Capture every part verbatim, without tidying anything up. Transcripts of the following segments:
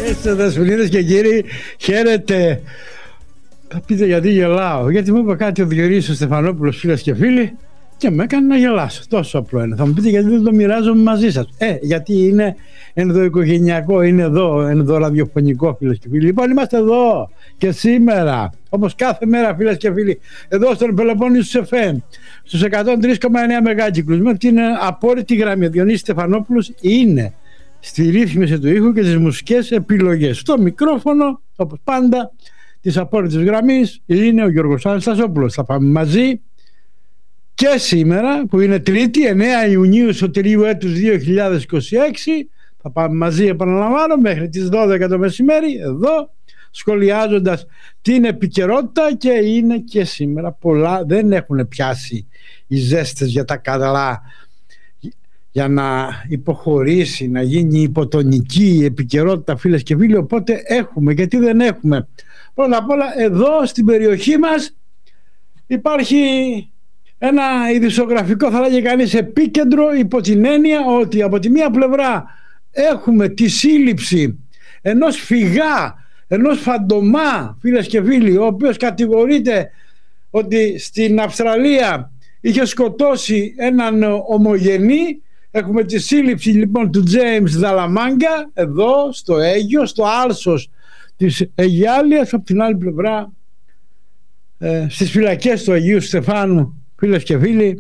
Είστε δεσποινίδες και κύριοι, χαίρετε. Θα πείτε γιατί γελάω? Γιατί μου είπε κάτι ο Διονύσης ο Στεφανόπουλος, φίλες και φίλοι, και με έκανε να γελάσω. Τόσο απλό είναι. Θα μου πείτε γιατί δεν το μοιράζομαι μαζί σας? Ε, γιατί είναι ενδοοικογενειακό, είναι εδώ, ενδοραδιοφωνικό, φίλες και φίλοι. Λοιπόν, είμαστε εδώ και σήμερα, όπως κάθε μέρα, φίλες και φίλοι, εδώ στον Πελοπόννησο εφ εμ, στους εκατόν τρία κόμμα εννέα μεγάκυκλους, με την απόρριτη γραμμή. Ο Διονύσης Στεφανόπουλος είναι στη ρύθμιση του ήχου και τις μουσικές επιλογές. Στο μικρόφωνο, όπως πάντα, της απόρριτης γραμμής είναι ο Γιώργος Αναστασόπουλος. Θα πάμε μαζί και σήμερα, που είναι Τρίτη, εννέα Ιουνίου Σωτηρίου έτους δύο χιλιάδες είκοσι έξι. Θα πάμε μαζί, επαναλαμβάνω, μέχρι τις δώδεκα το μεσημέρι, εδώ, σχολιάζοντας την επικαιρότητα, και είναι και σήμερα πολλά, δεν έχουν πιάσει οι ζέστες για τα καλά, για να υποχωρήσει, να γίνει υποτονική η επικαιρότητα, φίλες και φίλοι. Οπότε έχουμε, γιατί δεν έχουμε? Πρώτα απ' όλα, εδώ στην περιοχή μας υπάρχει ένα ειδησιογραφικό, θα λέγει κανείς, επίκεντρο, υπό την έννοια ότι από τη μία πλευρά έχουμε τη σύλληψη ενός φυγά, ενός φαντομά, φίλες και φίλοι, ο οποίος κατηγορείται ότι στην Αυστραλία είχε σκοτώσει έναν ομογενή. Έχουμε τη σύλληψη λοιπόν του Τζέιμς Δαλαμάγκα εδώ στο Αίγιο, στο άλσος της Αιγιάλιας. Από την άλλη πλευρά, ε, στις φυλακές του Αγίου Στεφάνου, φίλες και φίλοι,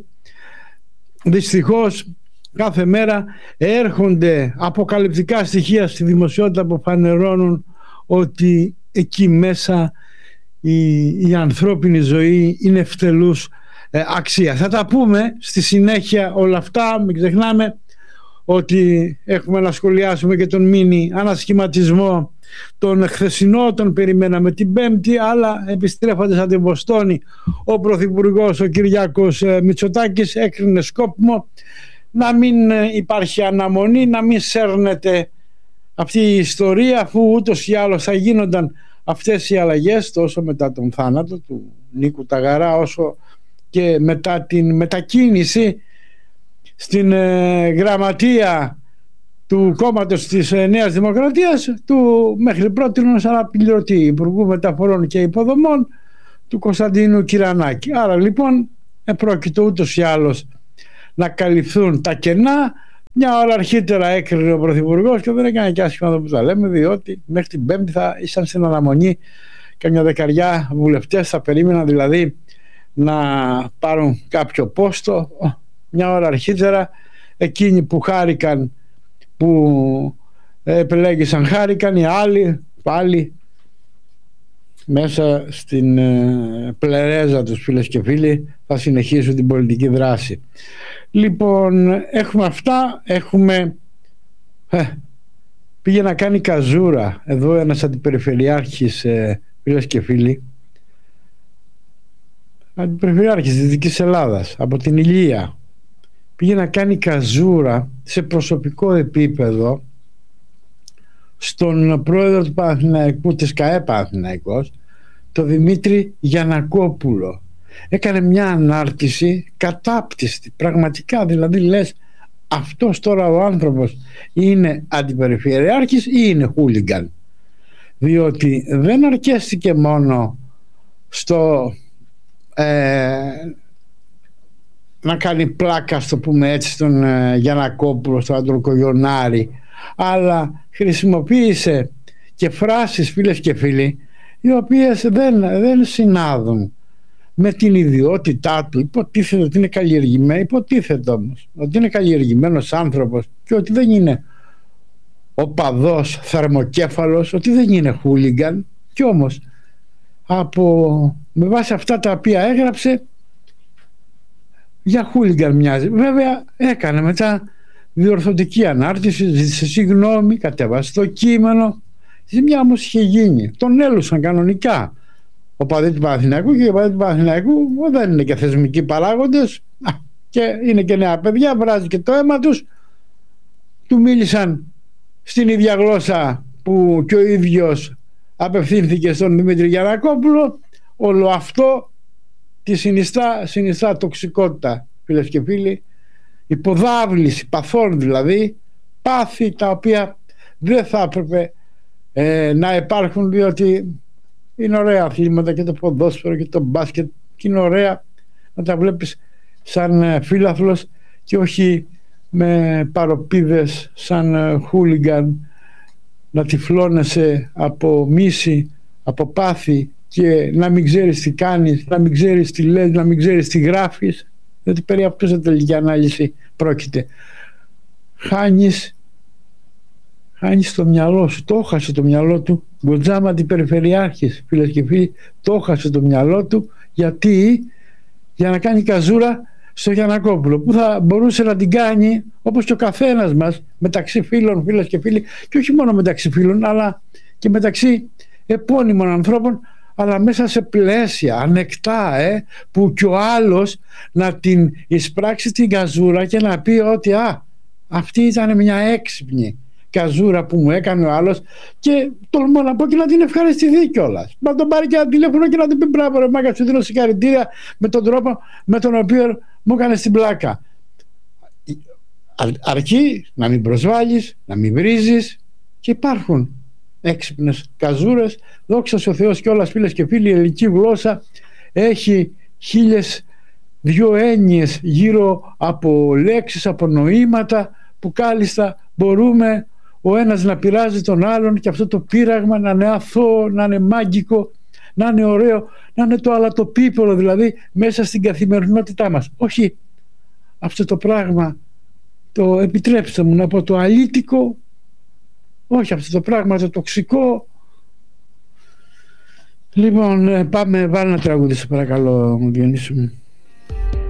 δυστυχώς κάθε μέρα έρχονται αποκαλυπτικά στοιχεία στη δημοσιότητα που φανερώνουν ότι εκεί μέσα η, η ανθρώπινη ζωή είναι ευτελούς ε, αξία. Θα τα πούμε στη συνέχεια όλα αυτά. Μην ξεχνάμε ότι έχουμε να σχολιάσουμε και τον μίνι ανασχηματισμό τον χθεσινό, τον περιμέναμε την Πέμπτη, αλλά επιστρέφοντας από την Βοστόνη, ο Πρωθυπουργός, ο Κυριάκος Μητσοτάκης, έκρινε σκόπιμο να μην υπάρχει αναμονή, να μην σέρνεται αυτή η ιστορία, αφού ούτως ή άλλως θα γίνονταν αυτές οι αλλαγές τόσο μετά τον θάνατο του Νίκου Ταγαρά, όσο και μετά την μετακίνηση στην ε, γραμματεία του κόμματος της ε, Νέας Δημοκρατίας του μέχρι πρότινος αναπληρωτή Υπουργού Μεταφορών και Υποδομών, του Κωνσταντίνου Κυρανάκη. Άρα λοιπόν επρόκειτο ούτως ή άλλως να καλυφθούν τα κενά. Μια ώρα αρχίτερα έκρινε ο Πρωθυπουργός, και δεν έκανε και άσχημα εδώ που τα λέμε, διότι μέχρι την Πέμπτη θα ήσαν στην αναμονή καμιά δεκαριά βουλευτές, θα περίμεναν δηλαδή να πάρουν κάποιο πόστο. Μια ώρα αρχίτερα εκείνοι που χάρηκαν, που επιλέγησαν, χάρηκαν, οι άλλοι πάλι μέσα στην πλερέζα τους, φίλες και φίλοι, θα συνεχίσουν την πολιτική δράση. Λοιπόν, έχουμε αυτά. Έχουμε ε, πήγε να κάνει καζούρα εδώ ένας αντιπεριφερειάρχης, ε, φίλες και φίλοι, αντιπεριφερειάρχης της Δυτικής Ελλάδας από την Ηλία. Πήγε να κάνει καζούρα σε προσωπικό επίπεδο στον πρόεδρο του Παναθηναϊκού, της ΚΑΕ Παναθηναϊκός, τον Δημήτρη Γιαννακόπουλο. Έκανε μια ανάρτηση κατάπτυστη, πραγματικά, δηλαδή λες, αυτός τώρα ο άνθρωπος είναι αντιπεριφερειάρχης ή είναι χούλιγκαν? Διότι δεν αρκέστηκε μόνο στο ε, να κάνει πλάκα, στο πούμε έτσι, στον ε, Γιαννακόπουλο, στον Αντροκογιονάρη, αλλά χρησιμοποίησε και φράσεις, φίλες και φίλοι, οι οποίες δεν, δεν συνάδουν με την ιδιότητά του. Υποτίθεται ότι είναι καλλιεργημένο, υποτίθεται όμως ότι είναι καλλιεργημένος άνθρωπος και ότι δεν είναι οπαδός θερμοκέφαλος, ότι δεν είναι χούλιγκαν. Κι όμως από, με βάση αυτά τα οποία έγραψε, για χούλιγκαν μοιάζει. Βέβαια έκανε μετά διορθωτική ανάρτηση, ζήτησε συγγνώμη, κατέβασε το κείμενο. Ζημιά όμως είχε γίνει. Τον έλουσαν κανονικά ο παδί του Παναθηναϊκού, και οι παδί του Παναθηναϊκού δεν είναι και θεσμικοί παράγοντες και είναι και νέα παιδιά, βράζει και το αίμα τους. Του μίλησαν στην ίδια γλώσσα που και ο ίδιος απευθύνθηκε στον Δημήτρη Γιαννακόπουλο. Όλο αυτό τη συνιστά, συνιστά τοξικότητα, φίλες και φίλοι, υποδάβληση παθών, δηλαδή πάθη τα οποία δεν θα έπρεπε ε, να υπάρχουν, διότι είναι ωραία αθλήματα και το ποδόσφαιρο και το μπάσκετ και είναι ωραία να τα βλέπεις σαν φίλαθλος και όχι με παροπίδες σαν χούλιγκαν να τυφλώνεσαι από μίση, από πάθη και να μην ξέρεις τι κάνεις, να μην ξέρεις τι λες, να μην ξέρεις τι γράφεις, διότι περί αυτού σε τελική ανάλυση πρόκειται. Χάνεις χάνεις το μυαλό σου, το έχασε το μυαλό του Γκοτζάμα αντιπεριφερειάρχης, φίλες και φίλοι, το έχασε το μυαλό του. Γιατί? Για να κάνει καζούρα στο Γιαννακόπουλο, που θα μπορούσε να την κάνει όπως και ο καθένας μας μεταξύ φίλων, φίλες και φίλοι, και όχι μόνο μεταξύ φίλων αλλά και μεταξύ επώνυμων ανθρώπων, αλλά μέσα σε πλαίσια ανεκτά, ε, που κι ο άλλος να την εισπράξει την καζούρα και να πει ότι α, αυτή ήταν μια έξυπνη καζούρα που μου έκανε ο άλλος, και τολμώ να πω και να την ευχαριστηθεί κιόλας. Να τον πάρει και ένα τηλέφωνο και να του πει μπράβο ρε μάγκα, σου δίνω συγχαρητήρια με τον τρόπο με τον οποίο μου έκανε την πλάκα. Αρκεί να μην προσβάλλεις, να μην βρίζεις, και υπάρχουν έξυπνες καζούρες. Δόξα ο Θεός κιόλας, φίλες και φίλοι, η ελληνική γλώσσα έχει χίλιες δυο έννοιες γύρω από λέξεις, από νοήματα, που κάλλιστα μπορούμε ο ένας να πειράζει τον άλλον και αυτό το πείραγμα να είναι αθώο, να είναι μάγικο, να είναι ωραίο, να είναι το αλατοπίπολο δηλαδή μέσα στην καθημερινότητά μας. Όχι αυτό το πράγμα, το επιτρέψτε μου να πω, το αλήτικο, όχι αυτό το πράγμα το τοξικό. Λοιπόν, πάμε, βάλε ένα τραγούδι σε παρακαλώ, Διονύση μου.